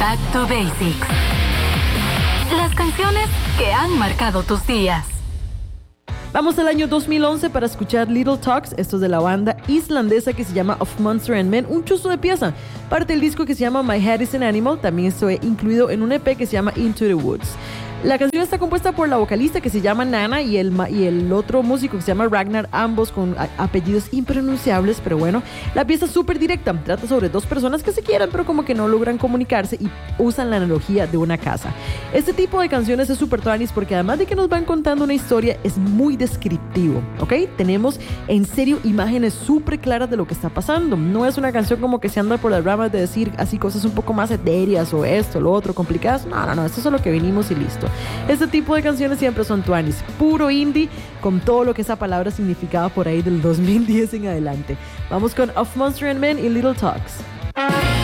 Back to Basics. Las canciones que han marcado tus días. Vamos al año 2011 para escuchar Little Talks. Esto es de la banda islandesa que se llama Of Monster and Men. Un chuzo de pieza. Parte del disco que se llama My Head is an Animal. También estoy incluido en un EP que se llama Into the Woods. La canción está compuesta por la vocalista que se llama Nana y el otro músico que se llama Ragnar, ambos con apellidos impronunciables, pero bueno, la pieza es súper directa, trata sobre dos personas que se quieren pero como que no logran comunicarse y usan la analogía de una casa. Este tipo de canciones es súper tuanis porque además de que nos van contando una historia, es muy descriptivo, ¿ok? Tenemos en serio imágenes súper claras de lo que está pasando. No es una canción como que se anda por las ramas de decir así cosas un poco más etéreas o esto, lo otro, complicadas. No, esto es lo que vinimos y listo. Este tipo de canciones siempre son tuanis, puro indie, con todo lo que esa palabra significaba por ahí del 2010 en adelante. Vamos con Of Monster and Men y Little Talks.